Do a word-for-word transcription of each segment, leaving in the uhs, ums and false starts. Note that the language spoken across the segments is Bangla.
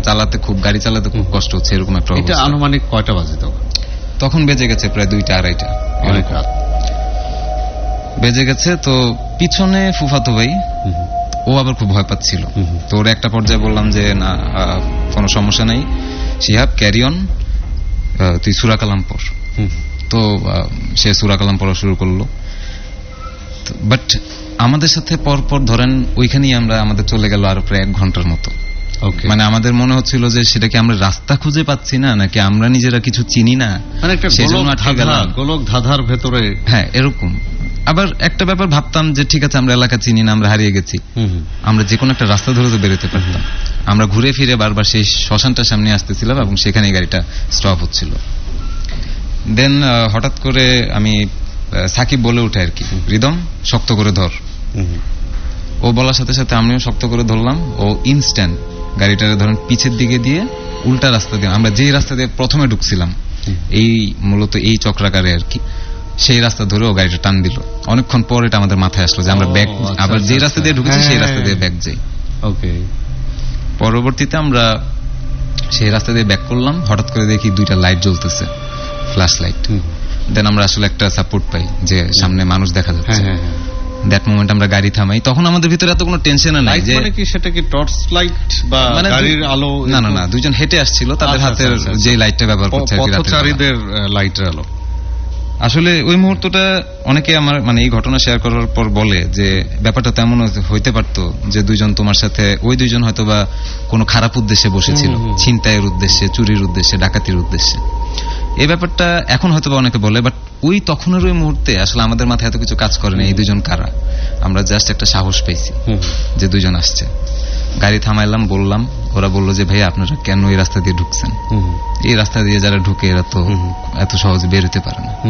চালাতে খুব গাড়ি চালাতে খুব কষ্ট হচ্ছে, এরকম একটা এটা আনুমানিক কয়টা বাজে তখন? তখন বেজে গেছে প্রায় দুইটা আড়াইটা, অনেক রাত বেজে গেছে। তো পিছনে ফুফাতো ভাই, ও আবার খুব ভয় পাচ্ছিল। তো ওর একটা পর্যায়ে বললাম যে না কোনো সমস্যা নাই, শিহাব ক্যারি অন, তুই সূরা কালাম পড়। তো সে সূরা কালাম পড়া শুরু করলো। বাট আমাদের সাথে পরপর ধরেন ওইখানেই আমরা আমাদের চলে গেল আরো প্রায় এক ঘন্টার মতো। মানে আমাদের মনে হচ্ছিল যে সেটা কি আমরা রাস্তা খুঁজে পাচ্ছি না, নাকি আমরা নিজেরা কিছু চিনি না, গোলক ধাঁধার ভেতরে। হ্যাঁ এরকম। আবার একটা ব্যাপার ভাবতাম যে ঠিক আছে আমরা এলাকা চিনি না, আমরা হারিয়ে গেছি, আমরা যে কোনো একটা রাস্তা ধরে তো বেরোতে পারতাম। আমরা ঘুরে ফিরে বারবার সেই শ্মশানটার সামনে আসতেছিলাম এবং সেখানে গাড়িটা স্টপ হচ্ছিল। দেন হঠাৎ করে আমি সাকিব বলে উঠে আর কি, রিদম শক্ত করে ধর। ও বলার সাথে সাথে আমিও শক্ত করে ধরলাম। ও ইনস্ট্যান্ট গাড়িটারে ধরেন পিছের দিকে দিয়ে উল্টা রাস্তা দিয়ে, আমরা যেই রাস্তা দিয়ে প্রথমে ঢুকছিলাম এই মূলত এই চক্রাকারে আর কি, সেই রাস্তা ধরে ও গাড়িটা টান দিল। অনেকক্ষণ পর এটা আমাদের মাথায় আসলো যে আমরা ব্যাক আবার যে রাস্তা দিয়ে ঢুকেছি সেই রাস্তা দিয়ে ব্যাক যাই। ওকে। পরবর্তীতে আমরা সেই রাস্তা দিয়ে ব্যাক করলাম, হঠাৎ করে দেখি দুইটা লাইট জ্বলতেছে, ফ্ল্যাশ লাইট। দেন আমরা আসলে একটা সাপোর্ট পাই যে সামনে মানুষ দেখা যাচ্ছে। দ্যাট মোমেন্ট আমরা গাড়ি থামাই। তখন আমাদের ভিতরে এত কোনো টেনশন নাই যে মানে কি সেটা কি টর্চ লাইট বা গাড়ির আলো? না না না, দুইজন হেঁটে আসছিল, তাদের হাতের যে লাইটটা ব্যবহার করছে পথচারীদের লাইটের আলো। আসলে ওই মুহূর্তটা অনেকে আমার মানে এই ঘটনা শেয়ার করার পর বলে যে ব্যাপারটা তেমন হইতে পারতো যে দুইজন তোমার সাথে, ওই দুইজন হয়তো বা কোনো খারাপ উদ্দেশ্যে বসেছিল, ছিনতাইয়ের উদ্দেশ্যে, চুরির উদ্দেশ্যে, ডাকাতির উদ্দেশ্যে। এই ব্যাপারটা এখন হয়তো বা অনেকে বলে, বাট ওই তখনের ওই মুহূর্তে আসলে আমাদের মাথায় এত কিছু কাজ করে না এই দুজন কারা। আমরা জাস্ট একটা সাহস পেয়েছি যে দুইজন আসছে। গাড়ি থামাইলাম, বললাম, ওরা বললো যে ভাইয়া আপনারা কেন এই রাস্তা দিয়ে ঢুকছেন? এই রাস্তা দিয়ে যারা ঢুকে এরা তো এত সহজে বের হতে পারে না।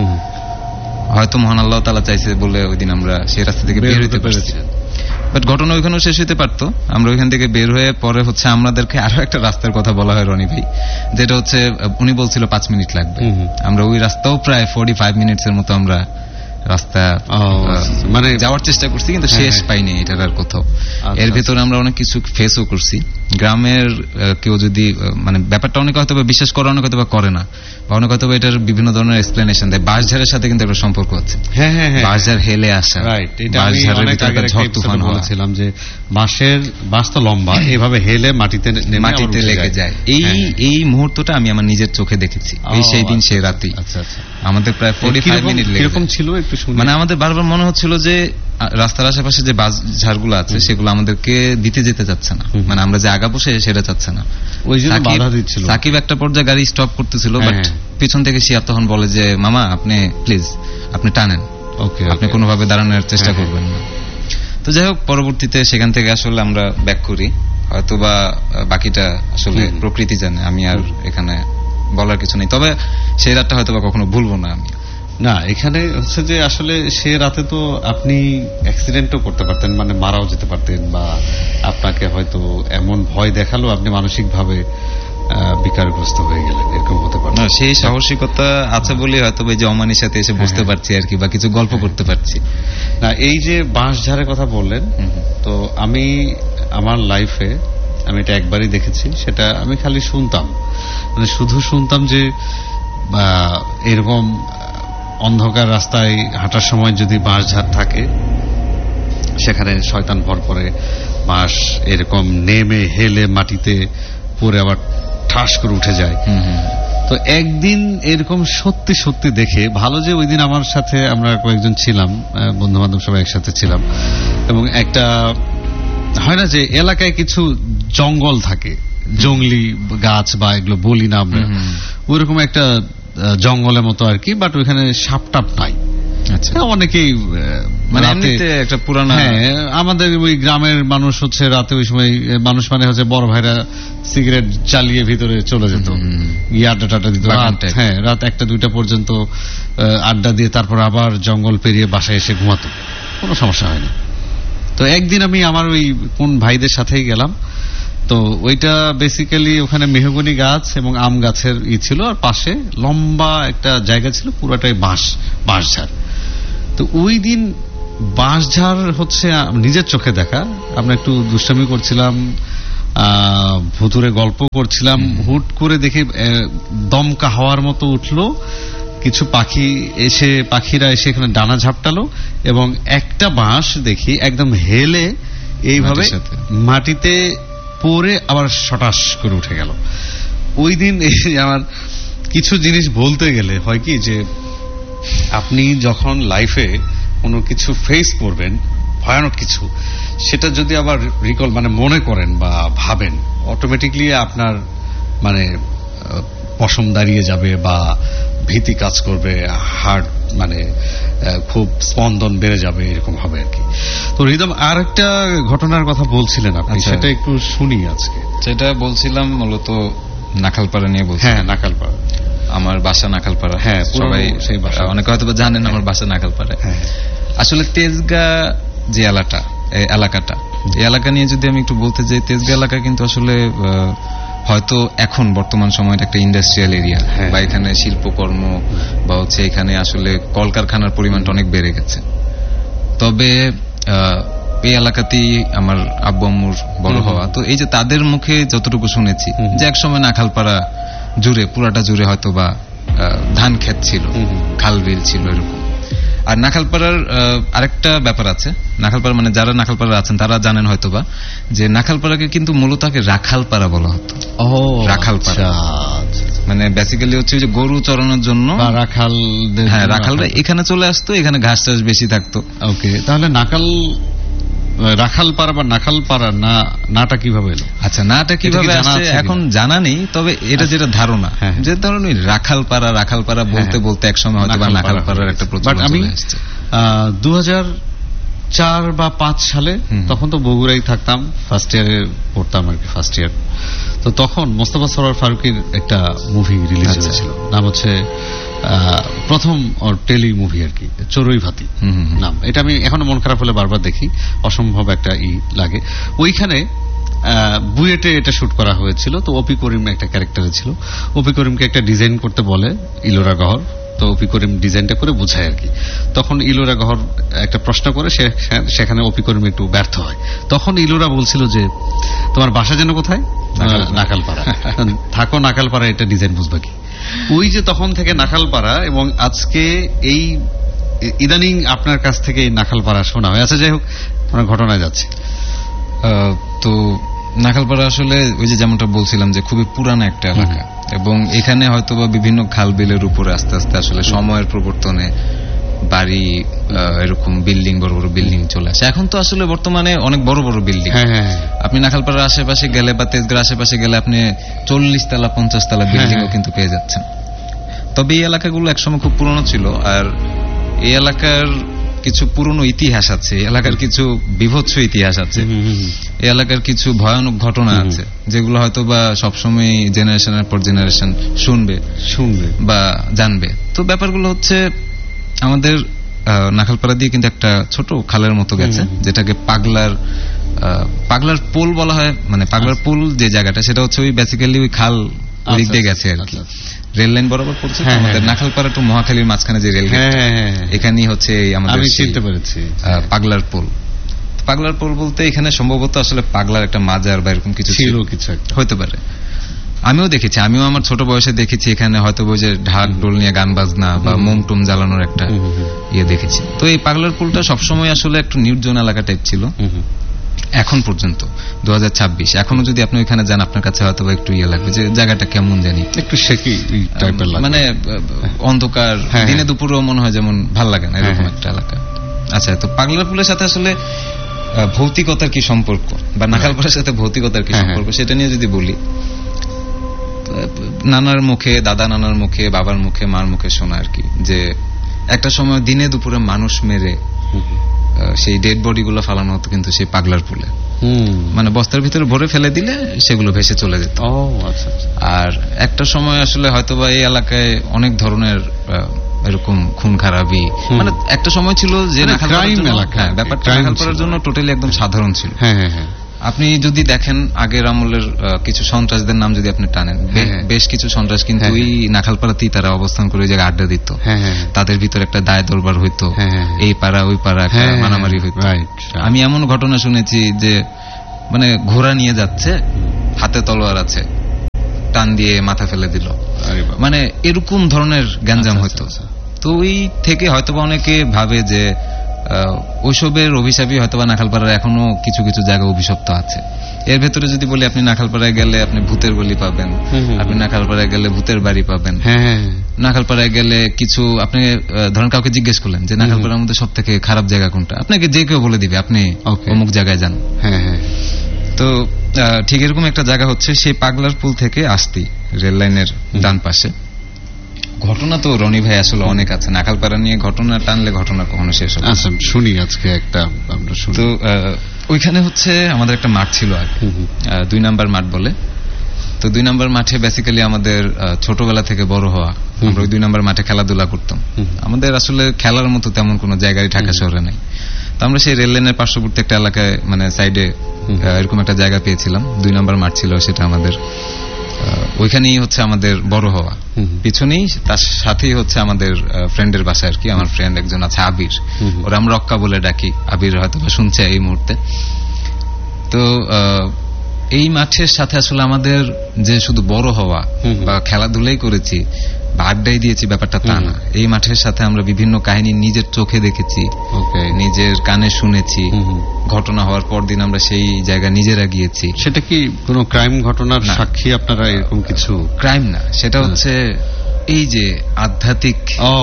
হয়তো মহান আল্লাহ তাআলা চাইছে বলে ওই দিন আমরা সেই রাস্তা থেকে বের হতে পারছি। বাট ঘটনা ওইখানেও শেষ হতে পারতো। আমরা ওইখান থেকে বের হয়ে পরে হচ্ছে আমাদেরকে আরো একটা রাস্তার কথা বলা হয় রনি ভাই, যেটা হচ্ছে উনি বলছিল পাঁচ মিনিট লাগবে। আমরা ওই রাস্তাও প্রায় ফোর্টি ফাইভ মিনিটস এর মতো আমরা রাস্তা মানে যাওয়ার চেষ্টা করছি, কিন্তু শেষ পাইনি এটার আর কোথাও। এর ভেতরে আমরা অনেক কিছু ফেসও করছি। গ্রামের কেউ যদি মানে ব্যাপারটা অনেকে হয়তো বিশ্বাস করে, অনেকে হয়তো করে না, বা অনেকে হয়তো এটার বিভিন্ন ধরনের এক্সপ্লেনেশন দেয়। বাঁশঝাড়ের সাথে কিন্তু একটা সম্পর্ক আছে। হ্যাঁ হ্যাঁ হ্যাঁ, বাঁশঝাড় হেলে আসা, বাঁশঝাড়ের ভিতরে ঝড় তুফান বলেছিলাম যে বাঁশের বাঁশ তো লম্বা, এভাবে হেলে মাটিতে মাটিতে লেগে যায়। এই এই মুহূর্তটা আমি আমার নিজের চোখে দেখেছি এই সেই দিন সেই রাতেই। আচ্ছা আচ্ছা, আমাদের প্রায় ফোর্টি ফাইভ মিনিট লেগে ছিল। একটু মানে আমাদের বারবার মনে হচ্ছিল যে রাস্তার আশেপাশে যে বাস ঝাড়গুলো আছে সেগুলো আমাদেরকে দিতে যেতে চাচ্ছে না, মানে আমরা যে আগাবো সেটা চাচ্ছে না। সাকিব একটা পর্যায়ে গাড়ি স্টপ করতেছিল, বাট পিছন থেকে শিয়াব তখন বলে যে মামা আপনি প্লিজ আপনি টানেন, আপনি কোনোভাবে দাঁড়ানোর চেষ্টা করবেন না। তো যাই হোক, পরবর্তীতে সেখান থেকে আসলে আমরা ব্যাক করি। হয়তো বা বাকিটা আসলে প্রকৃতি জানে, আমি আর এখানে বলার কিছু নেই। তবে সেই রাতটা হয়তো বা কখনো ভুলবো না আমি। না, এখানে হচ্ছে যে আসলে সে রাতে তো আপনি অ্যাক্সিডেন্টও করতে পারতেন, মানে মারাও যেতে পারতেন, বা আপনাকে হয়তো এমন ভয় দেখালো আপনি মানসিকভাবে বিকারগ্রস্ত হয়ে গেলেন, এরকম হতে পারে। না, সেই সাহসিকতা আছে বলে হয়তো যে অমানির সাথে এসে বসতে পারছি আর কি, বা কিছু গল্প করতে পারছি। না, এই যে বাঁশঝাড়ের কথা বললেন, তো আমি আমার লাইফে আমি এটা একবারই দেখেছি, সেটা আমি খালি শুনতাম, মানে শুধু শুনতাম যে এরকম অন্ধকার রাস্তায় হাঁটার সময় যদি বাঁশঝাড় থাকে সেখানে শয়তান ভর করে বাঁশ এরকম নেমে হেলে মাটিতে পড়ে আবার ঠাস করে উঠে যায়। তো একদিন এরকম সত্যি সত্যি দেখে, ভালো যে ওই দিন আমার সাথে আমরা কয়েকজন ছিলাম, বন্ধু বান্ধব সবাই একসাথে ছিলাম, এবং একটা হয় না যে এলাকায় কিছু জঙ্গল থাকে, জঙ্গলি গাছ বা এগুলো বলি না আমরা, ওইরকম একটা জঙ্গলের মতো আর কি, বাট ওইখানে সাপ টাপ নাই। অনেকেই মানে একটা পুরানা, হ্যাঁ আমাদের ওই গ্রামের মানুষ হচ্ছে রাতে ওই সময় মানুষ মানে হচ্ছে বড় ভাইরা সিগারেট চালিয়ে ভিতরে চলে যেত, গিয়ে আড্ডা টাড্ডা দিত, হ্যাঁ রাত একটা দুইটা পর্যন্ত আড্ডা দিয়ে তারপর আবার জঙ্গল পেরিয়ে বাসায় এসে ঘুমাতো, কোনো সমস্যা হয়নি। তো একদিন আমি আমার ওই কোন ভাইদের সাথেই গেলাম, তো ওইটা বেসিক্যালি ওখানে মেহগনি গাছ এবং আম গাছের ই ছিল, আর পাশে লম্বা একটা জায়গা ছিল, পুরাটাই বাঁশ বাঁশঝাড়। তো ওই দিন বাঁশঝাড় হচ্ছে নিজের চোখে দেখা, আমরা একটু দুষ্টামি করছিলাম, ভুতুরে গল্প করছিলাম, হুট করে দেখি দমকা হওয়ার মতো উঠলো, কিছু পাখি এসে পাখিরা এসে এখানে ডানা ঝাপটালো এবং একটা বাঁশ দেখি একদম হেলে এইভাবে মাটিতে পড়ে আবার সটাস করে উঠে গেল। ওই দিন আমার কিছু জিনিস বলতে গেলে হয় কি যে আপনি যখন লাইফে কোনো কিছু ফেস করবেন ভয়ানক কিছু, সেটা যদি আবার রিকল মানে মনে করেন বা ভাবেন, অটোমেটিকলি আপনার মানে পশম দাঁড়িয়ে যাবে বা ভীতি কাজ করবে, হার্ট মানে খুব স্পন্দন বেড়ে যাবে, এরকম হবে আর কি। তো রিদম আর একটা ঘটনার কথা বলছিলেন আপনি, সেটা একটু শুনি আজকে। সেটা বলছিলাম মূলত নাখালপাড়া নিয়ে বলছি। হ্যাঁ, নাখালপাড়া, আমার বাসা নাখালপাড়া। হ্যাঁ, সবাই সেই বাসা, অনেকে হয়তো জানেন আমার বাসা নাখালপাড়া। আসলে তেজগাঁ যে এলাকাটা এলাকাটা এই এলাকা নিয়ে যদি আমি একটু বলতে যাই, তেজগাঁ এলাকা কিন্তু আসলে হয়তো এখন বর্তমান সময়ের একটা ইন্ডাস্ট্রিয়াল এরিয়া, বা এখানে শিল্পকর্ম বা হচ্ছে এখানে আসলে কলকারখানার পরিমাণটা অনেক বেড়ে গেছে। তবে এই এলাকাতেই আমার আব্বু আম্মুর বড় হওয়া, তো এই যে তাদের মুখে যতটুকু শুনেছি যে একসময় নাখালপাড়া জুড়ে পুরাটা জুড়ে হয়তো বা ধান ক্ষেত ছিল, খালবিল ছিল, এরকম। আর নাখালপাড়ার আরেকটা ব্যাপার আছে, নাখালপাড়া মানে যারা নাখালপাড়া আছেন তারা জানেন হয়তোবা যে নাখালপাড়াকে কিন্তু মূলত আগে রাখালপাড়া বলা হতো। ও, রাখালপাড়া মানে বেসিক্যালি হচ্ছে যে গরু চড়ানোর জন্য রাখাল, হ্যাঁ রাখালরা এখানে চলে আসতো, এখানে ঘাস টাস বেশি থাকতো। ওকে, তাহলে নাকাল রাখালপাড়া বা নাখালপাড়া না নাটা কিভাবে এলো? আচ্ছা, নাটা কিভাবে আসছে এখন জানা নেই, তবে এটা যেটা ধারণা যে ধরুন ওই রাখালপাড়া রাখালপাড়া বলতে বলতে একসময় হয়তো বা নাখালপাড়ার একটা প্রচলন চলে আসছে। দু হাজার চার বা পাঁচ সালে তখন তো বগুড়াই থাকতাম, ফার্স্ট ইয়ারে পড়তাম আর কি, ফার্স্ট ইয়ার। তো তখন মোস্তফা সরোয়ার ফারুকীর একটা মুভি রিলিজ হয়েছিল, নাম হচ্ছে প্রথম টেলি মুভি আর কি, চড়ুই ভাতি নাম। এটা আমি এখনো মন খারাপ হলে বারবার দেখি, অসম্ভব একটা ই লাগে। ওইখানে বুয়েটে এটা শুট করা হয়েছিল। তো অপি করিম একটা ক্যারেক্টারে ছিল, অপি করিমকে একটা ডিজাইন করতে বলে ইলোরা গহর, তো অপি করিম ডিজাইনটা করে বোঝায় আর কি। তখন ইলোরা গহর একটা প্রশ্ন করে, সেখানে অপি করিম একটু ব্যর্থ হয়। তখন ইলোরা বলছিল যে তোমার বাসা যেন কোথায়? নাকালপাড়া। থাকো নাকালপাড়া, এটা ডিজাইন বুঝবা কি? ওই যে তখন থেকে নাখালপাড়া, এবং আজকে এই ইদানিং আপনার কাছ থেকে এই নাখালপাড়া শোনা হয়। আচ্ছা, যাই হোক, আমরা ঘটনায় যাচ্ছি। তো নাখালপাড়া আসলে ওই যে যেমনটা বলছিলাম যে খুবই পুরানো একটা এলাকা, এবং এখানে হয়তোবা বিভিন্ন খাল বিলের উপরে আস্তে আস্তে আসলে সময়ের প্রবর্তনে বাড়ি, এরকম বিল্ডিং, বড় বড় বিল্ডিং চলে আসে। এখন তো আসলে বর্তমানে অনেক বড় বড় বিল্ডিং। আপনি নাখালপাড়ার আশেপাশে গেলে বা তেজগাঁর আশেপাশে গেলে আপনি চল্লিশ তলা পঞ্চাশ তলা বিল্ডিংও কিন্তু পেয়ে যাচ্ছেন। তবে এই এলাকাগুলো একসময় খুব পুরনো ছিল, আর এই এলাকার কিছু পুরনো ইতিহাস আছে, এলাকার কিছু বিভৎস ইতিহাস আছে, এই এলাকার কিছু ভয়ানক ঘটনা আছে যেগুলো হয়তো বা সবসময় জেনারেশনের পর জেনারেশন শুনবে শুনবে বা জানবে। তো ব্যাপারগুলো হচ্ছে আমাদের নাখালপাড়া দিয়ে কিন্তু একটা ছোট খালের মতো গেছে, যেটাকে পাগলার পাগলার পোল বলা হয়। মানে পাগলার পোল যে জায়গাটা, সেটা হচ্ছে ওই বেসিক্যালি ওই খাল দিক দিয়ে গেছে আর কি, রেল লাইন বরাবর পড়ছে আমাদের নাখালপাড়া টু মহাখালীর মাঝখানে যে রেল, এখানেই হচ্ছে আমাদের পাগলার পোল। পাগলার পোল বলতে এখানে সম্ভবত আসলে পাগলার একটা মাজার বা এরকম কিছু ছিল, কিছু হইতে পারে। আমিও দেখেছি, আমিও আমার ছোট বয়সে দেখেছি এখানে হয়তো ওই যে ঢাক ঢোল নিয়ে গান বাজনা বা মোম টোম জ্বালানোর একটা ইয়ে দেখেছি। তো এই পাগলার পোলটা সবসময় আসলে একটু নির্জন এলাকা টাইপ ছিল এখন পর্যন্ত, দু হাজার ছাব্বিশ। এখনো যদি আপনি ওইখানে যান আপনার কাছে হয়তো একটু ইয়ে লাগবে যে জায়গাটা কেমন জানি, একটু শেকি টাইপের লাগে, মানে অন্ধকার, দিনে দুপুরেও মনে হয় যেমন ভাল লাগে না, এরকম একটা এলাকা। আচ্ছা, তো পাগলার পোলের সাথে আসলে ভৌতিকতার কি সম্পর্ক বা নাখালপাড়ার সাথে ভৌতিকতার কি সম্পর্ক সেটা নিয়ে যদি বলি, নানার মুখে, দাদা নানার মুখে, বাবার মুখে, মার মুখে শোনা আর কি, যে একটা সময় দিনে দুপুরে মানুষ মেরে সেই ডেড বডি গুলো ফালানো হতো কিন্তু সেই পাগলার পুলে, মানে বস্তার ভিতরে ভরে ফেলে দিলে সেগুলো ভেসে চলে যেত। আর একটা সময় আসলে হয়তোবা এই এলাকায় অনেক ধরনের এরকম খুন খারাপি, মানে একটা সময় ছিল যে ব্যাপারটা নাখালপাড়ার জন্য টোটালি একদম সাধারণ ছিল। আপনি যদি দেখেন আগের আমলের কিছু সন্ত্রাসদের নাম যদি আপনি টানেন, বেশ কিছু সন্ত্রাস কিন্তু ওই নাখালপাড়াতেই তারা অবস্থান করে জায়গায় আড্ডা দিত, তাদের ভিতরে একটা দায় দরবার হইতো, এই পাড়া ওই পাড়া একটা মারামারি হইতো। আমি এমন ঘটনা শুনেছি যে মানে ঘোড়া নিয়ে যাচ্ছে, হাতে তলোয়ার আছে, টান দিয়ে মাথা ফেলে দিল, মানে এরকম ধরনের গ্যাঞ্জাম হতো। তো ওই থেকে হয়তোবা অনেকে ভাবে যে ওইসবের অভিশাপই হয়তোবা নাখালপাড়ার এখনো কিছু কিছু জায়গা অভিশপ্ত আছে। এর ভেতরে যদি বলি, আপনি নাখালপাড়ায় গেলে আপনি ভূতের গলি পাবেন, আপনি নাখালপাড়ায় গেলে ভূতের বাড়ি পাবেন, নাখালপাড়ায় গেলে কিছু আপনি ধরেন কাউকে জিজ্ঞেস করলেন যে নাখালপাড়ার মধ্যে সব থেকে খারাপ জায়গা কোনটা, আপনাকে যে কেউ বলে দিবে আপনি অমুক জায়গায় যান। তো ঠিক এরকম একটা জায়গা হচ্ছে সেই পাগলার পুল থেকে আসতি রেল লাইনের ডান পাশে। ঘটনা তো রনি ভাই আসলে অনেক আছে, নাখালপাড়া নিয়ে ঘটনা টানলে ঘটনা কখনো শেষ হবে। আচ্ছা শুনি আজকে একটা আমরা শুনি। তো ওইখানে হচ্ছে আমাদের একটা মাঠ ছিল আগে, দুই নাম্বার মাঠ বলে। তো দুই নাম্বার মাঠে বেসিক্যালি আমাদের ছোটবেলা থেকে বড় হওয়া, আমরা ওই দুই নাম্বার মাঠে খেলাধুলা করতাম। আমাদের আসলে খেলার মতো তেমন কোনো জায়গায় ঢাকা শহরে নাই। তো আমরা সেই রেল লাইনের পার্শ্ববর্তী একটা এলাকায় মানে সাইডে এরকম একটা জায়গা পেয়েছিলাম, দুই নাম্বার মাঠ ছিল সেটা আমাদের। ওইখানেই হচ্ছে আমাদের বড় হওয়া, পিছনেই তার সাথেই হচ্ছে আমাদের ফ্রেন্ডের বাসা আর কি। আমার ফ্রেন্ড একজন আছে আবির, ওরা আমরা রক্কা বলে ডাকি, আবির হয়তো শুনছে এই মুহূর্তে। তো এই মাঠের সাথে আসলে আমাদের যে শুধু বড় হওয়া বা খেলাধুলাই করেছি বা আড্ডাই দিয়েছি ব্যাপারটা তা না। এই মাঠের সাথে আমরা বিভিন্ন কাহিনী নিজের চোখে দেখেছি, নিজের কানে শুনেছি, ঘটনা হওয়ার পর দিন আমরা সেই জায়গা নিজেরা গিয়েছি। সেটা কি কোনো ক্রাইম ঘটনার সাক্ষী আপনারা? এরকম কিছু ক্রাইম না, সেটা হচ্ছে এই যে আধ্যাত্মিক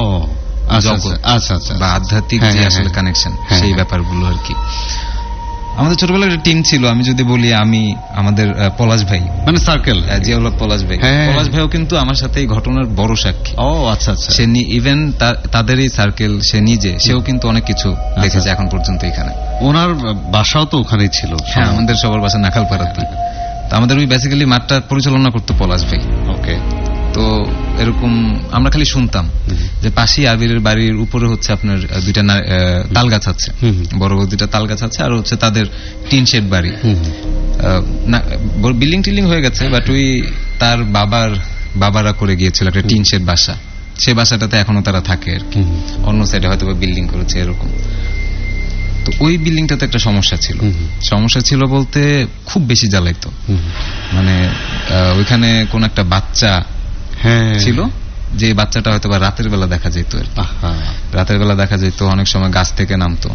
বা আধ্যাত্মিক যে আসলে কানেকশন, সেই ব্যাপারগুলো আর কি। আমাদের ছোটবেলার একটা টিম ছিল, আমি যদি বলি আমি আমাদের পলাশ ভাই মানে সার্কেল জিয়াউল পলাশ ভাই, পলাশ ভাইও কিন্তু আমার সাথে এই ঘটনার বড় সাক্ষী। ও আচ্ছা আচ্ছা। সে ইভেন তাদেরই সার্কেল, সে নিজে সেও কিন্তু অনেক কিছু দেখেছে এখন পর্যন্ত এখানে। ওনার বাসাও তো ওখানেই ছিল। হ্যাঁ, আমাদের সবার বাসা নাখালপাড়াতে। তো আমাদের ওই বেসিক্যালি মাঠটা পরিচালনা করতো পলাশ ভাই। ওকে। তো এরকম আমরা খালি শুনতাম যে পাশেই আবিরের বাড়ির উপরে হচ্ছে আপনার দুইটা তাল গাছ আছে, বড় বড় দুইটা তাল গাছ আছে, আর হচ্ছে তাদের টিন শেড বাড়ি। বিল্ডিং টিল্ডিং হয়ে গেছে, বাট ওই তার বাবার বাবারা করে গিয়েছিল একটা টিন শেড বাসা, সে বাসাটাতে এখনো তারা থাকে আর কি। অন্য সাইডে হয়তো বিল্ডিং করেছে এরকম। তো ওই বিল্ডিংটাতে একটা সমস্যা ছিল, সমস্যা ছিল বলতে খুব বেশি জ্বালাইতো। মানে ওইখানে কোন একটা বাচ্চা ছিল, যে বাচ্চাটা হয়তো বা রাতের বেলা দেখা যেত, রাতের বেলা দেখা যেত, অনেক সময় গাছ থেকে নামতো,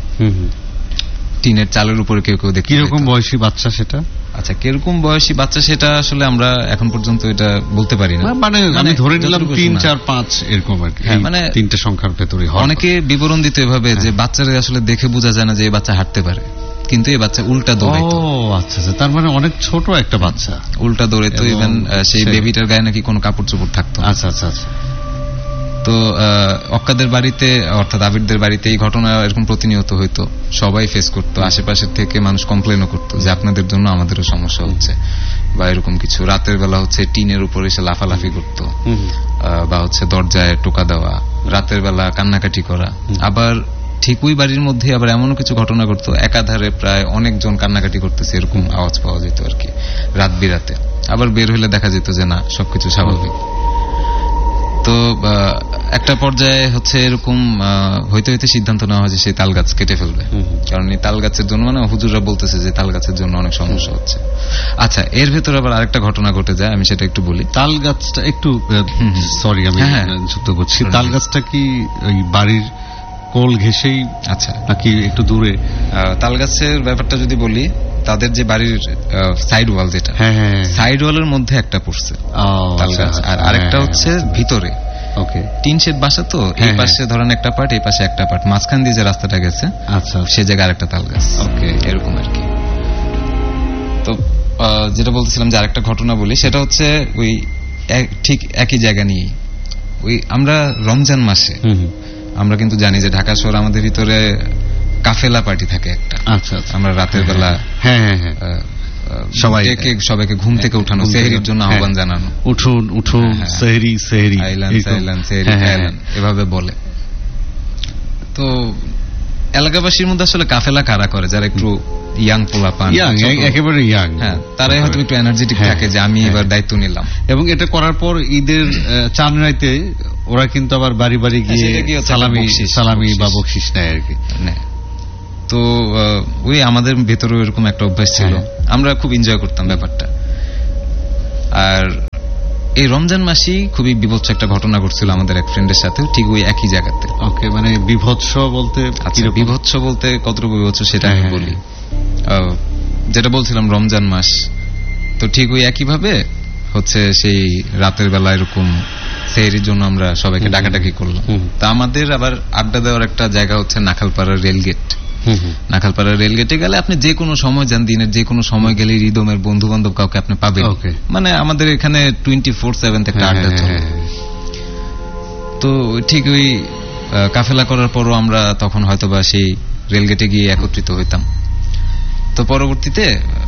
টিনের চালের উপরে কেউ কেউ দেখে। কিরকম বয়সী বাচ্চা সেটা? আচ্ছা, কিরকম বয়সী বাচ্চা সেটা আসলে আমরা এখন পর্যন্ত এটা বলতে পারি না। মানে আমি ধরে নিলাম তিন চার পাঁচ এরকম আর কি, মানে তিনটে সংখ্যার ভেতরে। অনেকে বিবরণ দিতে এভাবে যে বাচ্চারা আসলে দেখে বোঝা যায় না যে এই বাচ্চা হাঁটতে পারে, কিন্তু এই বাচ্চা উল্টা দৌড়াইতো। ও আচ্ছা আচ্ছা, তার মানে অনেক ছোট একটা বাচ্চা উল্টা দৌড়াইতো। ইভেন সেই বেবিটার গায়ে নাকি কোনো কাপড় চোপড় থাকতো। আচ্ছা আচ্ছা আচ্ছা। তো অক্কাদের বাড়িতে অর্থাৎ আবিরদের বাড়িতে এই ঘটনা এরকম প্রতিনিয়ত হইতো, সবাই ফেস করতো, আশেপাশের থেকে মানুষ কমপ্লেনও করতো যে আপনাদের জন্য আমাদেরও সমস্যা হচ্ছে বা এরকম কিছু। রাতের বেলা হচ্ছে টিনের উপর এসে লাফালাফি করতো, বা হচ্ছে দরজায় টোকা দেওয়া, রাতের বেলা কান্নাকাটি করা। আবার ঠিক ওই বাড়ির মধ্যে আবার এমনও কিছু ঘটনা ঘটতো, একাধারে প্রায় অনেকজন কান্নাকাটি করতেছে এরকম আওয়াজ পাওয়া যেত আর কি রাত বিরাতে। আবার বের হলে দেখা যেত যে না, সবকিছু স্বাভাবিক। তো একটা পর্যায়ে হচ্ছে এরকম হইতে হইতে সিদ্ধান্ত নেওয়া হয় যে সেই তাল গাছ কেটে ফেলবে, কারণ এই তাল গাছের জন্য মানে হুজুররা বলতেছে যে তাল গাছের জন্য অনেক সমস্যা হচ্ছে। আচ্ছা, এর ভেতরে আবার আরেকটা ঘটনা ঘটে যায়, আমি সেটা একটু বলি। তাল গাছটা একটু সরি আমি যুক্ত করছি, তাল গাছটা কি ওই বাড়ির কোল ঘেঁষেই? আচ্ছা, নাকি একটু দূরে? তাল গাছের ব্যাপারটা যদি বলি, তাদের যে বাড়ির সাইড ওয়াল, যেটা সাইড ওয়ালের মধ্যে একটা পড়ছে তাল গাছ, আর আরেকটা হচ্ছে ভিতরে। ওকে, টিন শেড বাসা তো, এই পাশে ধরেন একটা পার্ট, এই পাশে একটা পার্ট, মাঝখান দিয়ে যে রাস্তাটা গেছে, আচ্ছা, সে জায়গায় আরেকটা তাল গাছ। ওকে, এরকম আর কি। তো যেটা বলতেছিলাম যে আরেকটা ঘটনা বলি, সেটা হচ্ছে ওই ঠিক একই জায়গা নিয়ে ওই আমরা রমজান মাসে আমরা কিন্তু জানি যে ঢাকা শহর আমাদের ভিতরে কাফেলা পার্টি থাকে একটা। আচ্ছা, আমরা রাতের বেলা সবাই সবাইকে ঘুম থেকে উঠানো, সেহরির জন্য আহ্বান জানানো, উঠুন উঠুন, সেহরি সেহরি এভাবে বলে। তো এলাকাবাসীর মধ্যে আসলে কাফেলা কারা করে, যারা একটু ইয়াং পোলাপান, একেবারে ইয়াং, হ্যাঁ, তারাই হয়তো একটু এনার্জেটিক থাকে যে আমি এবার দায়িত্ব নিলাম। এবং এটা করার পর ঈদের চাঁদ রাইতে ওরা কিন্তু আবার বাড়ি বাড়ি গিয়ে সালামি সালামি বা বকশিস নেয় আর কি। তো ওই আমাদের ভেতরেও এরকম একটা অভ্যাস ছিল, আমরা খুব এনজয় করতাম ব্যাপারটা। আর এই রমজান মাসেই খুবই বিভৎস একটা ঘটনা ঘটছিল আমাদের এক ফ্রেন্ডের সাথে, ঠিক ওই একই জায়গাতে। ওকে, মানে বিভৎস বলতে? আচ্ছা, বিভৎস বলতে কতটুকু বিভৎস সেটা আমি বলি। যেটা বলছিলাম রমজান মাস, তো ঠিক ওই একই ভাবে হচ্ছে সেই রাতের বেলা এরকম সেহরির জন্য আমরা সবাইকে ডাকাডাকি করলাম। তা আমাদের আবার আড্ডা দেওয়ার একটা জায়গা হচ্ছে নাখালপাড়া রেলগেট। নাখালপাড়া রেলগেটে গেলে আপনি যে কোনো সময় যান, দিনের যে কোনো সময় গেলে হৃদমের বন্ধু বান্ধব কাউকে আপনি পাবেন। মানে আমাদের এখানে টোয়েন্টি ফোর সেভেন একটা আড্ডা চলে। তো ঠিক ওই কাফেলা করার পরও আমরা তখন হয়তোবা সেই রেলগেটে গিয়ে একত্রিত হইতাম। তো পরবর্তীতে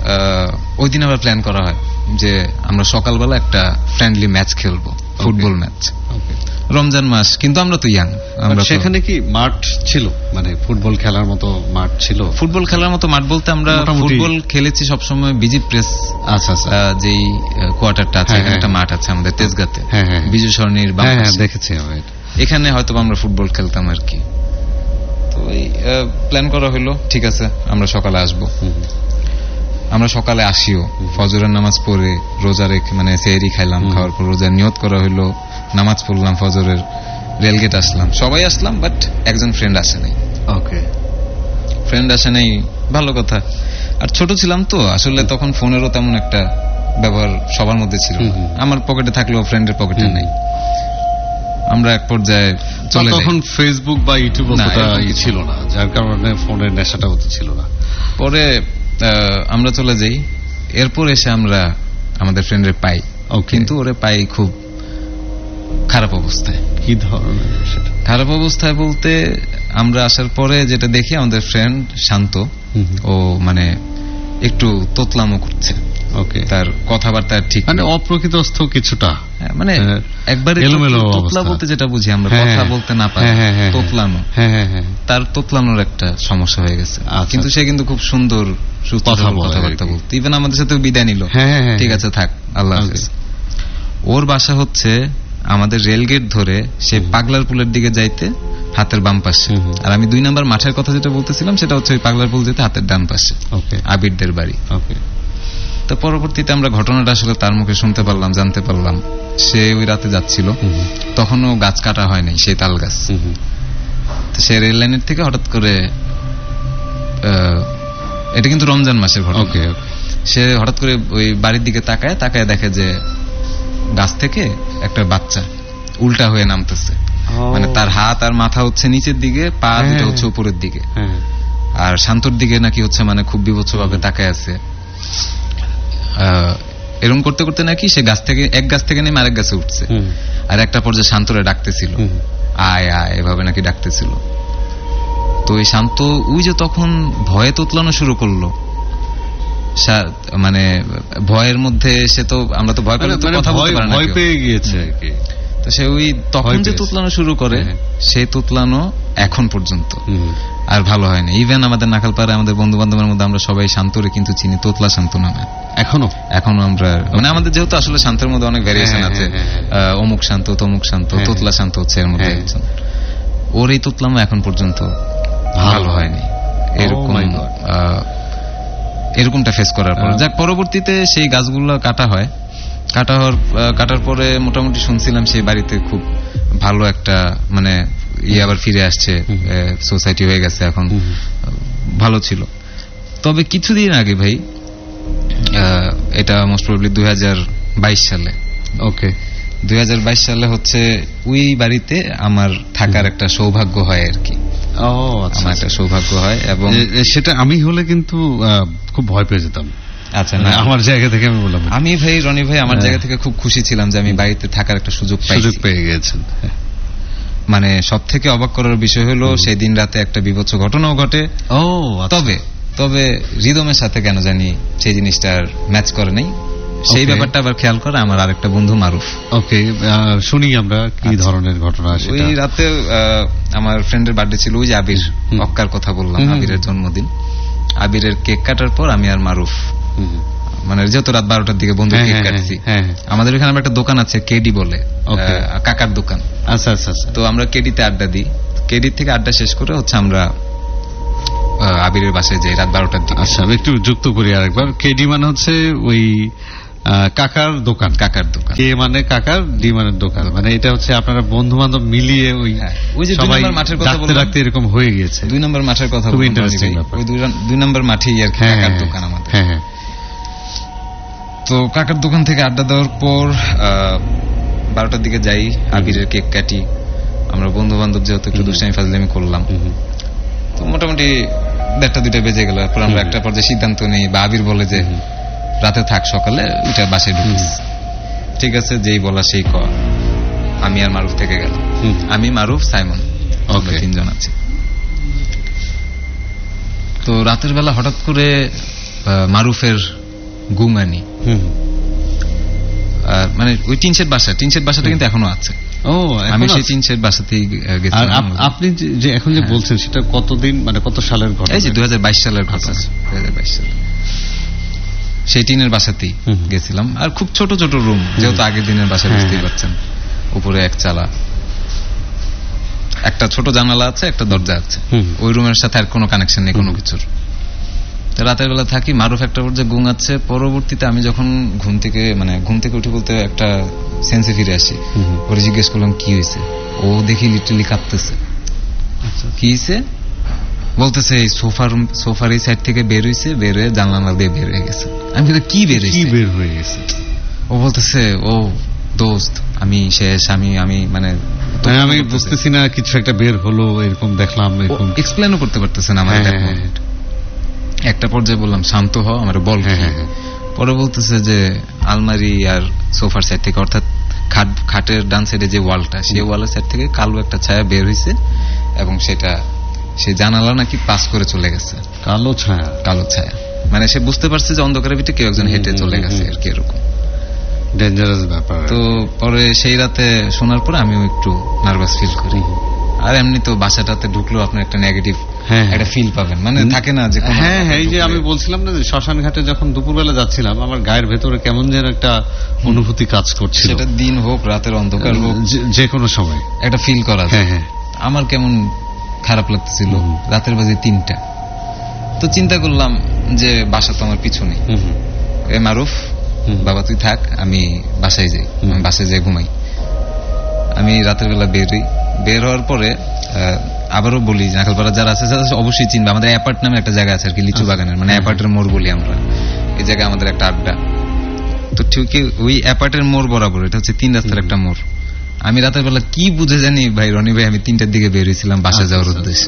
ওই দিন আবার প্ল্যান করা হয় যে আমরা সকালবেলা একটা ফ্রেন্ডলি ম্যাচ খেলবো, ফুটবল ম্যাচ। রমজান মাস, কিন্তু আমরা তো ইয়াং। আমরা সেখানে কি মাঠ ছিল, মানে ফুটবল খেলার মতো মাঠ ছিল? ফুটবল খেলার মতো মাঠ বলতে আমরা ফুটবল খেলেছি সবসময় বিজি প্রেস, আচ্ছা আচ্ছা, যেই কোয়ার্টারটা আছে, এখানে একটা মাঠ আছে আমাদের তেজগাঁতে, বিজু সরণির বাম পাশে, দেখেছি এখানে হয়তো আমরা ফুটবল খেলতাম আর কি। তো এই প্ল্যান করা হলো, ঠিক আছে আমরা সকালে আসবো। আমরা সকালে আসিও, ফজরের নামাজ পড়ে রোজা রেখে, মানে সেহরি খাইলাম, খাওয়ার পর রোজার নিয়ত করা হইলো, নামাজ পড়লাম ফজরের, রেলগেট আসলাম, সবাই আসলাম, বাট একজন ফ্রেন্ড আসে নাই। ওকে, ফ্রেন্ড আসে নাই, ভালো কথা। আর ছোট ছিলাম তো আসলে, তখন ফোনেরও তেমন একটা ব্যবহার সবার মধ্যে ছিল, আমার পকেটে থাকলেও ফ্রেন্ডের পকেটে নেই। আমরা এক পর্যায়ে চলে, তখন ফেসবুক বা ইউটিউব ছিল না, যার কারণে ফোনের নেশাটা হতে ছিল না। পরে আমরা চলে যাই, এরপর এসে আমরা আমাদের ফ্রেন্ডের পাই, কিন্তু ওরে পাই খুব খারাপ অবস্থায়। কি ধরনের সেটা? খারাপ অবস্থায় বলতে, আমরা আসার পরে যেটা দেখি আমাদের ফ্রেন্ড শান্ত, ও মানে একটু তোতলামো করছে। ওকে, তার কথাবার্তা ঠিক, মানে অপ্রকৃতস্থ কিছুটা, মানে একবারে তোতলা বলতে যেটা বুঝি আমরা, কথা বলতে না পারে, তোতলানো, তার তোতলানোর একটা সমস্যা হয়ে গেছে। কিন্তু সে কিন্তু খুব সুন্দর কথাবার্তা বলতে, ইভেন আমাদের সাথে বিদায় নিল, ঠিক আছে থাক, আল্লাহ হাফেজ। ওর বাসা হচ্ছে আমাদের রেলগেট ধরে সে পাগলার পুলের দিকে যাইতে হাতের বাম পাশে, আর আমি দুই নাম্বার মাঠের কথা যেটা বলতেছিলাম সেটা হচ্ছে ওই পাগলার পুল যেতে হাতের ডান পাশে, আবিরদের বাড়ি। তো পরবর্তীতে আমরা ঘটনাটা আসলে তার মুখে শুনতে পারলাম, জানতে পারলাম সে ওই রাতে যাচ্ছিল, তখনও গাছ কাটা হয় নাই, সেই তাল গাছ। সে রেল লাইনের থেকে হঠাৎ করে, এটা কিন্তু রমজান মাসের ঘটনা, সে হঠাৎ করে ওই বাড়ির দিকে তাকায়, তাকায় দেখে যে গাছ থেকে একটা বাচ্চা উল্টা হয়ে নামতেছে, মানে তার হাত আর মাথা হচ্ছে নিচের দিকে, পা দুটো হচ্ছে উপরের দিকে, আর শান্তর দিকে নাকি হচ্ছে মানে খুব বিভৎস ভাবে তাকায় আছে। এরকম করতে করতে নাকি সে গাছ থেকে, এক গাছ থেকে নেমে আরেক গাছে উঠছে, আর একটা পর্যায়ে শান্তরে ডাকতেছিল, আয় আয় এভাবে নাকি ডাকতেছিল। তো এই শান্ত ওই যে তখন ভয়ে তোতলানো শুরু করলো, মানে ভয়ের মধ্যে সে তো, আমরা তো ভয় পেলে তো কথা বলতে পারি না, ভয় পেয়ে গিয়েছে। তো সে ওই তখন যে তোতলানো শুরু করে, সেই তোতলানো এখন পর্যন্ত আর ভালো হয় না। ইভেন আমাদের নাখালপাড়ায় আমাদের বন্ধু বান্ধবের মধ্যে আমরা সবাই শান্তরে কিন্তু চিনি তোতলা শান্ত নামে, এখনো এখনো আমরা, মানে আমাদের যেহেতু আসলে শান্তের মধ্যে অনেক ভ্যারিয়েশন আছে, অমুক শান্ত, তমুক শান্ত, তোতলা শান্ত হচ্ছে এর মধ্যে একজন। ওর এই তোতলামো এখন পর্যন্ত ভালো হয়নি, এরকম এরকমটা ফেস করার পর। যাক, পরবর্তীতে সেই গাছগুলো কাটা হয়, কাটা হওয়ার কাটার পরে মোটামুটি শুনছিলাম সেই বাড়িতে খুব ভালো একটা, মানে ইয়ে আবার ফিরে আসছে, সোসাইটি হয়ে গেছে এখন, ভালো ছিল। তবে কিছুদিন আগে ভাই, এটা মোস্ট প্রবাবলি দুই হাজার বাইশ সালে, ওকে দুই হাজার বাইশ সালে হচ্ছে ওই বাড়িতে আমার থাকার একটা সৌভাগ্য হয় আর কি। আমার একটা সৌভাগ্য হয়, এবং সেটা আমি হলে কিন্তু খুব ভয় পেয়ে যেতাম। আচ্ছা, না আমার জায়গা থেকে আমি বললাম, আমি ভাই রনি ভাই আমার জায়গা থেকে খুব খুশি ছিলাম যে আমি বাড়িতে থাকার একটা সুযোগ পেয়ে গেছেন। মানে সব থেকে অবাক করার বিষয় হলো সেই দিন রাতে একটা বিভৎস ঘটনাও ঘটে। ও, তবে তবে রিদমের সাথে কেন জানি সেই জিনিসটার ম্যাচ করে নাই, সেই ব্যাপারটা আবার খেয়াল করে আমার আরেকটা বন্ধু মারুফ। ওকে, শুনি আমরা কি ধরনের ঘটনা। ওই রাতে আমার ফ্রেন্ডের বার্থডে ছিল, ওই যে আবির, অক্কার কথা বললাম, আবিরের জন্মদিন। আবিরের কেক কাটার পর আমি আর মারুফ, মানে যেহেতু রাত বারোটার দিকে বন্ধু কেক কাটছি, আমাদের এখানে একটা দোকান আছে কেডি বলে, কাকার দোকান। আচ্ছা আচ্ছা, তো আমরা কেডিতে আড্ডা দিই, কেডির থেকে আড্ডা শেষ করে হচ্ছে আমরা আবিরের বাসায় যাই রাত বারোটার দিকে। আচ্ছা, আমি একটু যুক্ত করি আরেকবার। কেডি মানে হচ্ছে ওই কাকার দোকান, কাকার দোকান, কে মানে কাকার, ডি মানে দোকান, মানে এটা হচ্ছে আপনারা বন্ধু বান্ধব মিলিয়ে ওই ওই যে দুই নম্বর মাঠের কথা বলতে রাখতে এরকম হয়ে গিয়েছে। দুই নম্বর মাঠের কথা খুব ইন্টারেস্টিং ব্যাপার। ওই দুই নম্বর মাঠেই আর কি কাকার দোকান আমাদের। হ্যাঁ হ্যাঁ। তো কাকার দোকান থেকে আড্ডা দেওয়ার পর বারোটার দিকে যাই, আবিরের কেক কাটি, আমরা বন্ধু বান্ধব যেহেতু একটু দুষ্টামি ফাজলামি করলাম। তো মোটামুটি দেড়টা দুইটা বেজে গেল। এরপর আমরা একটা পর্যায়ে সিদ্ধান্ত নেই, বা আবির বলে যে রাতে থাক, সকালে ওইটা বাসায় ঢুকিস। ঠিক আছে, যেই বলা সেই কর। আমি আর মারুফ থেকে গেল, আমি মারুফ সাইমন তিনজন আছে। তো রাতের বেলা হঠাৎ করে মারুফের ঘুম আনি, মানে ওই টিন শেড বাসা, টিন শেড বাসাটা কিন্তু এখনো আছে। ও, আমি সেই টিন শেড বাসাতেই গেছি। আপনি যে এখন যে বলছেন সেটা কতদিন, মানে কত সালের ঘটনা? এই যে দুই হাজার বাইশ সালের ঘটনা। দুই হাজার বাইশ সালে সেই টিনের বাসাতেই গেছিলাম। আর খুব ছোট ছোট রুম, যেহেতু আগের দিনের বাসা, বুঝতেই পারছেন। উপরে এক চালা, একটা ছোট জানালা আছে, একটা দরজা আছে। ওই রুমের সাথে আর কোনো কানেকশন নেই কোনো কিছুর। রাতের বেলা থাকি, মারুফ একটা পর্যায়ে ঘুমাচ্ছে। পরবর্তীতে আমি যখন ঘুম থেকে মানে ঘুম থেকে উঠে বলতে একটা সেন্সে ফিরে আসি, ওরে জিজ্ঞেস করলাম কি হয়েছে। ও দেখি লিটারালি কাঁপতেছে। কি হয়েছে বলতেছে, এই সোফার সোফার এই সাইড থেকে বের হয়েছে, বের হয়ে জানলা দিয়ে বের হয়ে গেছে। আমি বলি কি বের হয়েছে, বের হয়ে গেছে? ও বলতেছে, ও দোস্ত আমি শেষ, আমি আমি মানে আমি বুঝতেছি না, কিছু একটা বের হলো এরকম দেখলাম, এরকম এক্সপ্লেনও করতে পারতেছে না আমার। একটা পর্যায়ে বললাম শান্ত হ, আমার বল। পরে বলতেছে যে আলমারি আর সোফার সাইড থেকে, অর্থাৎ খাট খাটের ডান সাইডে যে ওয়ালটা, সেই ওয়ালের সাইড থেকে কালো একটা ছায়া বের হয়েছে, এবং সেটা সে জানালা নাকি পাস করে চলে গেছে। কালো ছায়া? কালো ছায়া মানে সে বুঝতে পারছে যে অন্ধকারের ভিতরে কেউ একজন হেঁটে চলে গেছে আর কি, এরকম ডেঞ্জারাস ব্যাপার। তো পরে সেই রাতে শোনার পরে আমিও একটু নার্ভাস ফিল করি। আর এমনি তো বাসাটাতে ঢুকলেও আপনি একটা নেগেটিভ একটা ফিল পাবেন, মানে থাকে না যে হ্যাঁ হ্যাঁ। এই যে আমি বলছিলাম না যে শ্মশান ঘাটে যখন দুপুরবেলা যাচ্ছিলাম, আমার গায়ের ভেতরে কেমন যেন একটা অনুভূতি কাজ করছিল। সেটা দিন হোক, রাতের অন্ধকার হোক, যে কোনো সময় একটা ফিল করা। হ্যাঁ হ্যাঁ। আমার কেমন খারাপ লাগতেছিল। রাতের বাজে তিনটা। তো চিন্তা করলাম যে বাসা তো আমার পিছনে। এ মারুফ, বাবা তুই থাক, আমি বাসায় যাই, আমি বাসায় যাই ঘুমাই। আমি রাতের বেলা বেরোই। বের হওয়ার পরে আবারও বলি, নাখালপাড়া যারা আছে অবশ্যই চিনবে, আমাদের অ্যাপার্ট নামে একটা জায়গা আছে আর কি, লিচু বাগানের, মানে অ্যাপার্টের মোড় বলি আমরা। এই জায়গায় আমাদের একটা আড্ডা। তো ঠিক ওই অ্যাপার্টের মোড় বরাবর, এটা হচ্ছে তিন রাস্তার একটা মোড়। আমি রাতের বেলা কি বুঝে জানি ভাই, রনি ভাই, আমি তিনটার দিকে বেরিয়েছিলাম বাসা যাওয়ার উদ্দেশ্যে।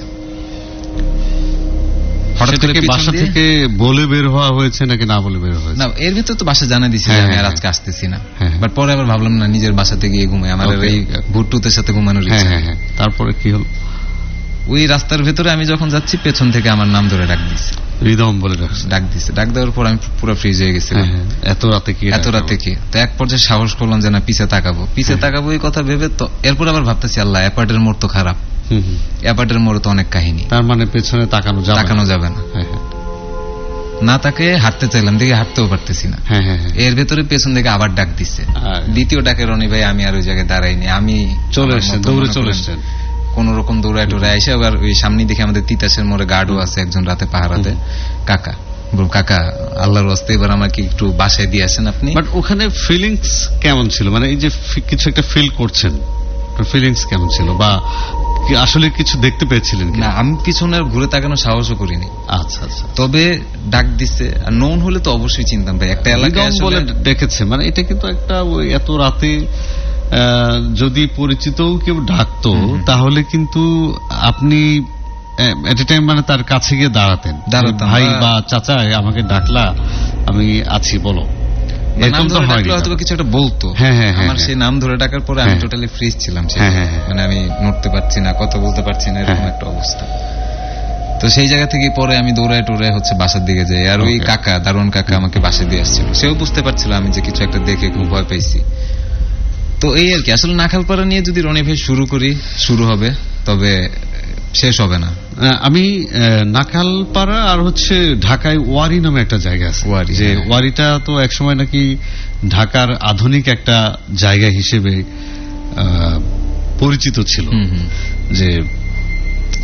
হঠাৎ করে বাসা থেকে বলে বের হওয়া হয়েছে নাকি না বলে বের হয়েছে? না, এর ভিতর তো বাসা জানা দিছি আমি আর আজকে আসতেছি না। বাট পরে আবার ভাবলাম না, নিজের বাসাতে গিয়ে ঘুমাই, আমার এই ভুট্টুতের সাথে ঘুমানোর ইচ্ছা। তারপরে কি হলো? ওই রাস্তার ভেতরে আমি যখন যাচ্ছি, পেছন থেকে আমার নাম ধরে ডাক দিছে, রিদম বলে ডাক দিছে। ডাক দেওয়ার পর আমি পুরো ফ্রিজ হয়ে গেছিলাম। এত রাতে কি এত রাতে কি তো এক পর্যায়ে সাহস করলাম যে না, পিছে তাকাবো, পিছে তাকাবো এই কথা ভেবে। তো এরপর আবার ভাবতেছি, আল্লাহ, অ্যাপার্টের মোড় তো খারাপ, অ্যাপার্টের মোড়ে তো অনেক কাহিনী, তার মানে পেছনে তাকানো যাবে তাকানো যাবে না। না তাকে হাঁটতে চাইলাম, দেখি হাঁটতেও পারতেছি না। এর ভেতরে পেছন থেকে আবার ডাক দিচ্ছে। দ্বিতীয় ডাকে রনি ভাই আমি আর ওই জায়গায় দাঁড়াইনি, আমি চলে এসেছি, দৌড়ে চলে এসেছেন কোন রকম দৌড়ায় টোড়ায় এসে। আবার ওই সামনে দেখে আমাদের তিতাসের মোড়ে গার্ডও আছে একজন, রাতে পাহারাতে। কাকা কাকা আল্লাহর ওয়াস্তে এবার আমাকে একটু বাসায় দিয়ে আসেন আপনি। বাট ওখানে ফিলিংস কেমন ছিল, মানে এই যে কিছু একটা ফিল করছেন, ফিলিংস কেমন ছিল, বা আসলে কিছু দেখতে পেয়েছিলেন? না, আমি পিছনে ঘুরে তাকানোর সাহসও করিনি। আচ্ছা আচ্ছা। তবে ডাক দিচ্ছে, আর নোন হলে তো অবশ্যই চিনতাম ভাই, একটা এলাকায় বলে ডেকেছে, মানে এটা কিন্তু একটা ওই এত রাতে যদি পরিচিতও কেউ ডাকতো, তাহলে কিন্তু আপনি এট এ টাইম মানে তার কাছে গিয়ে দাঁড়াতেন, দাঁড়াতাম, ভাই বা চাচা আমাকে ডাকলা, আমি আছি, বলো। কিছু একটা বলতো। আমার সেই নাম ধরে ডাকার পরে আমি টোটালি ফ্রিজ ছিলাম, মানে আমি নড়তে পারছি না, কথা বলতে পারছি না, এরকম একটা অবস্থা। তো সেই জায়গা থেকে পরে আমি দৌড়ায় টোড়ায় হচ্ছে বাসার দিকে যাই। আর ওই কাকা, দারুণ কাকা, আমাকে বাসায় দিয়ে আসছিল। সেও বুঝতে পারছিল আমি যে কিছু একটা দেখে খুব ভয় পেয়েছি। তো এই আর কি, আসলে নাখালপাড়া নিয়ে যদি রনি ভাই শুরু করি, শুরু হবে, তবে শেষ হবে না। আমি নাখালপাড়া আর হচ্ছে ঢাকায় ওয়ারি নামে একটা জায়গা আছে, যে ওয়ারিটা তো একসময় নাকি ঢাকার আধুনিক একটা জায়গা হিসেবে পরিচিত ছিল, যে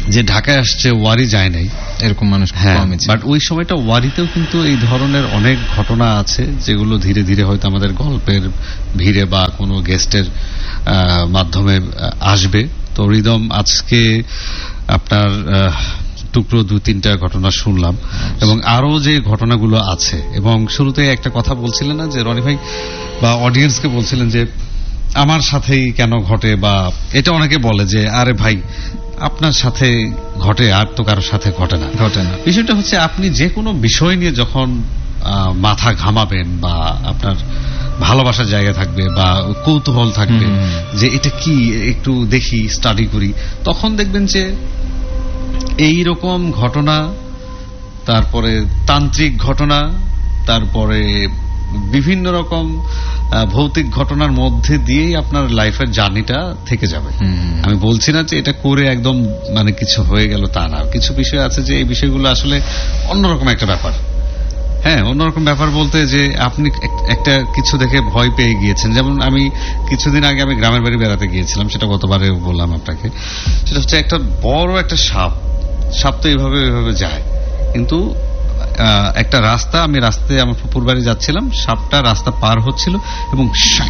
যে ঢাকায় আসছে ওয়ারি যায় নাই এরকম মানুষ হ্যাঁ, বাট ওই সময়টা ওয়ারিতেও কিন্তু এই ধরনের অনেক ঘটনা আছে যেগুলো ধীরে ধীরে হয়তো আমাদের গল্পের ভিড়ে বা কোনো গেস্টের মাধ্যমে আসবে। তো রিদম আজকে আপনার টুকরো দু তিনটা ঘটনা শুনলাম এবং আরো যে ঘটনাগুলো আছে, এবং শুরুতে একটা কথা বলছিলেন না যে রনি ভাই বা অডিয়েন্সকে বলছিলেন যে আমার সাথেই কেন ঘটে, বা এটা অনেকে বলে যে আরে ভাই আপনার সাথে ঘটে আর তো কারোর সাথে ঘটে না ঘটে না বিষয়টা হচ্ছে আপনি যে কোনো বিষয় নিয়ে যখন মাথা ঘামাবেন বা আপনার ভালোবাসার জায়গা থাকবে বা কৌতূহল থাকবে যে এটা কি একটু দেখি স্টাডি করি, তখন দেখবেন যে এই রকম ঘটনা, তারপরে তান্ত্রিক ঘটনা, তারপরে বিভিন্ন রকম ভৌতিক ঘটনার মধ্যে দিয়েই আপনার লাইফের জার্নিটা থেকে যাবে। আমি বলছি না যে এটা করে একদম মানে কিছু হয়ে গেল, তা না। কিছু বিষয় আছে যে এই বিষয়গুলো আসলে অন্যরকম একটা ব্যাপার। হ্যাঁ, অন্যরকম ব্যাপার বলতে যে আপনি একটা কিছু দেখে ভয় পেয়ে গিয়েছেন। যেমন আমি কিছুদিন আগে আমি গ্রামের বাড়ি বেড়াতে গিয়েছিলাম, সেটা গতবারে বললাম আপনাকে। সেটা হচ্ছে একটা বড় একটা সাপ, সাপ তো এইভাবে এইভাবে যায়, কিন্তু একটা রাস্তা, আমি রাস্তায় আমার ফুপুর বাড়ি যাচ্ছিলাম, সাপটা রাস্তা পার হচ্ছিল এবং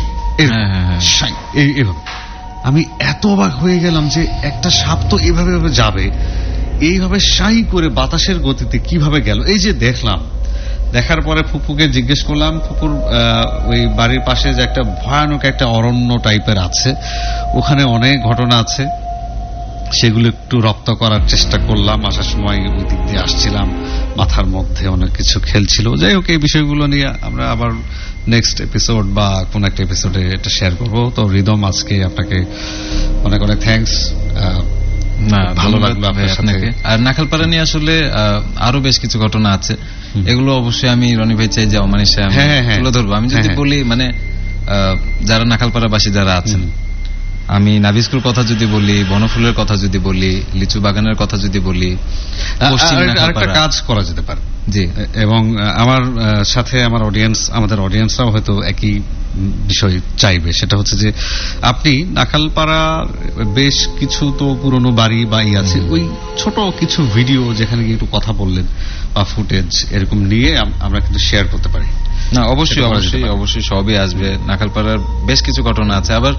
এইভাবে আমি এত অবাক হয়ে গেলাম যে একটা সাপ তো এইভাবে যাবে, এইভাবে সাই করে বাতাসের গতিতে কিভাবে গেল। এই যে দেখলাম, দেখার পরে ফুপুকে জিজ্ঞেস করলাম, ফুপুর ওই বাড়ির পাশে যে একটা ভয়ানক একটা অরণ্য টাইপের আছে, ওখানে অনেক ঘটনা আছে, সেগুলো একটু রপ্ত করার চেষ্টা করলাম। আসার সময় ওই দিক দিয়ে আসছিলাম, মাথার মধ্যে অনেক কিছু খেলছিল। যাই হোক, এই বিষয়গুলো নিয়ে আমরা আবার নেক্সট এপিসোড বা কোন একটা এপিসোডে এটা শেয়ার করবো। তো রিদম, আজকে আপনাকে অনেক অনেক থ্যাঙ্কস, ভালো লাগলো আপনার সাথে। আর নাখালপাড়া নিয়ে আসলে আরো বেশ কিছু ঘটনা আছে, এগুলো অবশ্যই আমি রনি ভাই চাই যে অমানিসে তুলে ধরবো। আমি যদি বলি, মানে যারা নাখালপাড়াবাসী যারা আছেন, আমি নাভিস্কুল কথা যদি বলি, বনফুলের কথা যদি বলি, লিচু বাগানের কথা যদি বলি, আরেকটা কাজ করা যেতে পারে জি, এবং আমার সাথে আমার অডিয়েন্স, আমাদের অডিয়েন্সরাও হয়তো একই বিষয় চাইবে। সেটা হচ্ছে যে আপনি নাখালপাড়া বেশ কিছু তো পুরনো বাড়ি বা ই আছে, ওই ছোট কিছু ভিডিও যেখানে গিয়ে একটু কথা বললেন বা ফুটেজ এরকম নিয়ে আমরা কিন্তু শেয়ার করতে পারি। না, অবশ্যই অবশ্যই অবশ্যই সবই আসবে। নাখালপাড়ার বেশ কিছু ঘটনা আছে। আবার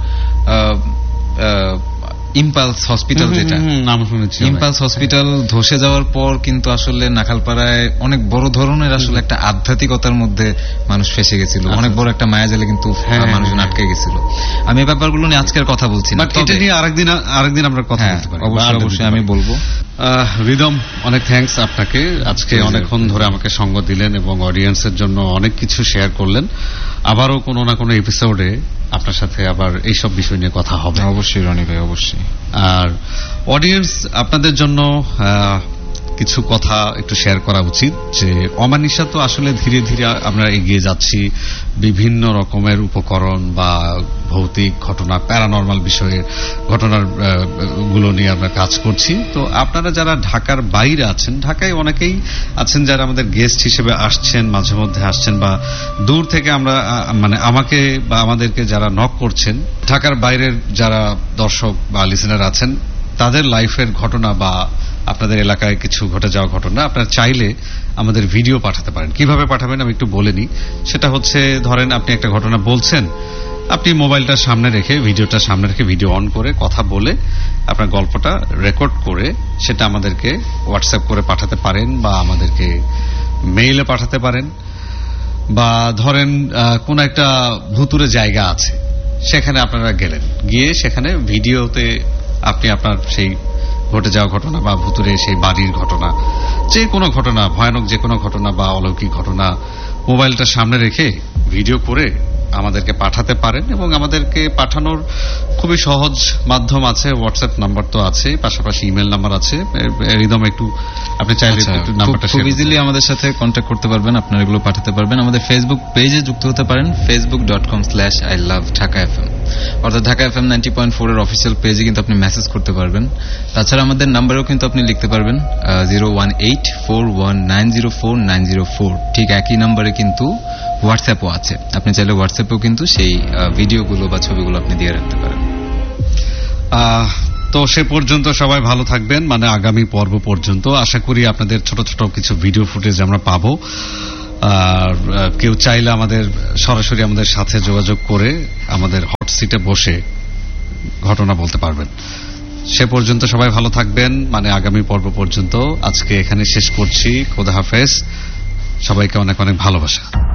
ইম্পালস হসপিটাল, যেটা নাম শুনেছি, ইম্পালস হসপিটাল ধসে যাওয়ার পর কিন্তু আসলে নাখালপাড়ায় অনেক বড় ধরনের আসলে একটা আধ্যাত্মিকতার মধ্যে মানুষ ফেসে গেছিল, অনেক বড় একটা মায়াজালে কিন্তু মানুষজন আটকে গেছিল। আমি এই ব্যাপারগুলো নিয়ে আজকের কথা বলছি না, এটা নিয়ে আরেকদিন আরেকদিন আমরা কথা বলতে পারি। অবশ্যই অবশ্যই আমি বলবো। রিদম, অনেক থ্যাঙ্কস আপনাকে, আজকে অনেকক্ষণ ধরে আমাকে সঙ্গ দিলেন এবং অডিয়েন্সের জন্য অনেক কিছু শেয়ার করলেন। আবারও কোনো না কোনো এপিসোডে আপনার সাথে আবার এইসব বিষয় নিয়ে কথা হবে। অবশ্যই রনি ভাই, অবশ্যই। আর অডিয়েন্স, আপনাদের জন্য কিছু কথা একটু শেয়ার করা উচিত যে অমানিসা তো আসলে ধীরে ধীরে আমরা এগিয়ে যাচ্ছি, বিভিন্ন রকমের উপকরণ বা ভৌতিক ঘটনা, প্যারানর্মাল বিষয়ের ঘটনার গুলো নিয়ে আমরা কাজ করছি। তো আপনারা যারা ঢাকার বাইরে আছেন, ঢাকায় অনেকেই আছেন যারা আমাদের গেস্ট হিসেবে আসছেন, মাঝে মধ্যে আসছেন, বা দূর থেকে আমরা মানে আমাকে বা আমাদেরকে যারা নক করছেন, ঢাকার বাইরের যারা দর্শক বা লিসেনার আছেন, তাদের লাইফের ঘটনা বা আপনাদের এলাকায় কিছু ঘটে যাওয়া ঘটনা আপনারা চাইলে আমাদের ভিডিও পাঠাতে পারেন। কিভাবে পাঠাবেন আমি একটু বলে নিই। সেটা হচ্ছে, ধরেন আপনি একটা ঘটনা বলছেন, আপনি মোবাইলটা সামনে রেখে, ভিডিওটা সামনে রেখে ভিডিও অন করে কথা বলে আপনার গল্পটা রেকর্ড করে সেটা আমাদেরকে হোয়াটসঅ্যাপ করে পাঠাতে পারেন, বা আমাদেরকে মেইলে পাঠাতে পারেন। বা ধরেন কোন একটা ভুতুরে জায়গা আছে, সেখানে আপনারা গেলেন, গিয়ে সেখানে ভিডিওতে আপনি আপনার সেই ঘটে যাওয়া ঘটনা বা ভুতুরে সেই বাড়ির ঘটনা, যে কোনো ঘটনা, ভয়ানক যে কোনো ঘটনা বা অলৌকিক ঘটনা মোবাইলটা সামনে রেখে ভিডিও করে আমাদেরকে পাঠাতে পারেন। এবং আমাদেরকে পাঠানোর খুবই সহজ মাধ্যম আছে, হোয়াটসঅ্যাপ নাম্বার তো আছে, পাশাপাশি ইমেল নাম্বার আছে। রিদম, একটু আপনি চাইলে একটু নাম্বারটা খুব ইজিলি আমাদের সাথে কন্ট্যাক্ট করতে পারবেন, আপনারা এগুলো পাঠাতে পারবেন। আমাদের ফেসবুক পেজে যুক্ত হতে পারেন, Facebook dot com slash I love Dhaka F M, অর্থাৎ Dhaka F M ninety point four এর অফিসিয়াল পেজে কিন্তু আপনি মেসেজ করতে পারবেন। তাছাড়া আমাদের নাম্বারেও কিন্তু আপনি লিখতে পারবেন zero one eight four one nine zero four nine zero four. ঠিক একই নাম্বারে কিন্তু হোয়াটসঅ্যাপও আছে, আপনি চাইলে হোয়াটসঅ্যাপেও কিন্তু সেই ভিডিওগুলো বা ছবিগুলো আপনি দিয়ে রাখতে পারেন। তো সে পর্যন্ত সবাই ভালো থাকবেন, মানে আগামী পর্ব পর্যন্ত আশা করি আপনাদের ছোট ছোট কিছু ভিডিও ফুটেজ আমরা পাবো। আর কেউ চাইলে আমাদের সরাসরি আমাদের সাথে যোগাযোগ করে আমাদের হট সিটে বসে ঘটনা বলতে পারবেন। সে পর্যন্ত সবাই ভালো থাকবেন, মানে আগামী পর্ব পর্যন্ত আজকে এখানে শেষ করছি। খোদা হাফেজ, সবাইকে অনেক অনেক ভালোবাসা।